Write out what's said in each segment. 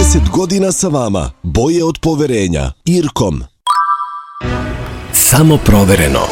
30 godina sa vama. Boje od poverenja. Irkom. Samo provereno.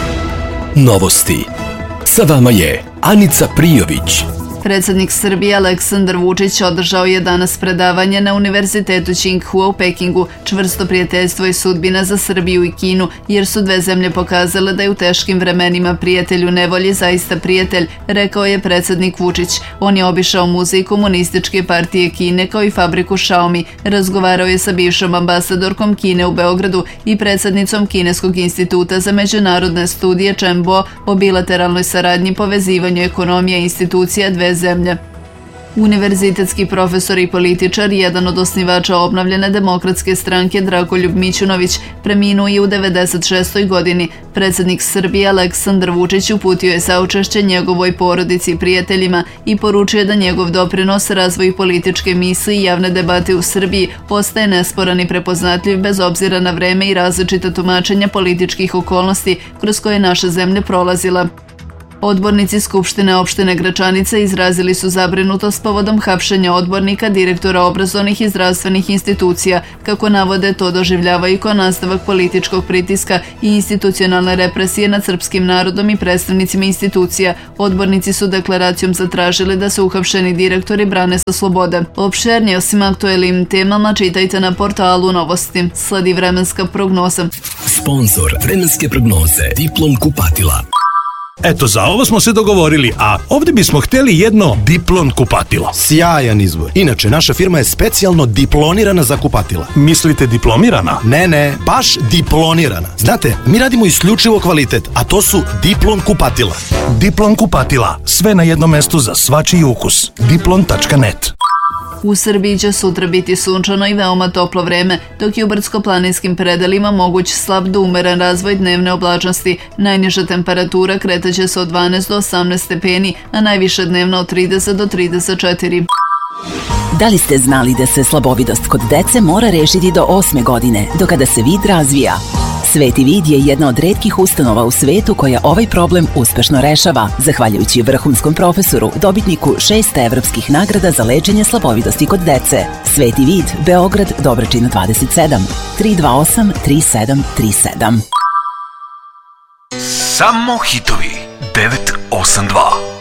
Novosti. Sa vama je Anica Prijović. Predsjednik Srbije Aleksandar Vučić održao je danas predavanje na Univerzitetu Tsinghua u Pekingu. Čvrsto prijateljstvo i sudbina za Srbiju i Kinu, jer su dve zemlje pokazale da je u teškim vremenima prijatelj u nevolji zaista prijatelj, rekao je predsjednik Vučić. On je obišao muzej Komunističke partije Kine kao i fabriku Xiaomi. Razgovarao je sa bivšom ambasadorkom Kine u Beogradu i predsjednicom Kineskog instituta za međunarodne studije Chen Bo o bilateralnoj saradnji, povezivanju ekonomije i institucija dve zemlje. Univerzitetski profesor i političar, jedan od osnivača obnovljene demokratske stranke Dragoljub Mićunović, preminuo je u 96. godini. Predsjednik Srbije Aleksandar Vučić uputio je saučešće njegovoj porodici i prijateljima i poručio da njegov doprinos razvoju političke misli i javne debate u Srbiji ostaje nesporan i prepoznatljiv bez obzira na vreme i različita tumačenja političkih okolnosti kroz koje naša zemlja prolazila. Odbornici Skupštine opštine Gračanica izrazili su zabrinutost povodom hapšenja odbornika, direktora obrazovnih i zdravstvenih institucija. Kako navode, to doživljavaju kao nastavak političkog pritiska i institucionalne represije nad srpskim narodom i predstavnicima institucija. Odbornici su deklaracijom zatražili da se uhapšeni direktori brane sa slobode. Opširnije o svim aktuelnim temama čitajte na portalu Novosti. Sledi vremenska prognoza. Sponzor vremenske prognoze Diplom kupatila. Eto, za ovo smo se dogovorili, a ovdje bismo htjeli jedno Diplon kupatilo. Sjajan izbor. Inače, naša firma je specijalno diplonirana za kupatila. Mislite diplomirana? Ne, baš diplonirana. Znate, mi radimo isključivo kvalitet, a to su Diplon kupatila. Diplon kupatila, sve na jednom mestu za svačiji ukus. Diplon.net. U Srbiji će sutra biti sunčano i veoma toplo vreme, dok je u brdsko-planinskim predelima moguć slab do umeren razvoj dnevne oblačnosti. Najniža temperatura kretaće se od 12 do 18 stepeni, a najviša dnevna od 30 do 34. Da li ste znali da se slabovidost kod dece mora rešiti do 8. godine, do kada se vid razvija? Sveti vid je jedna od retkih ustanova u svetu koja ovaj problem uspešno rešava, zahvaljujući vrhunskom profesoru, dobitniku 6 evropskih nagrada za lečenje slabovidosti kod dece. Sveti vid, Beograd, Dobračina 27, 328 3737. Samo hitovi 982.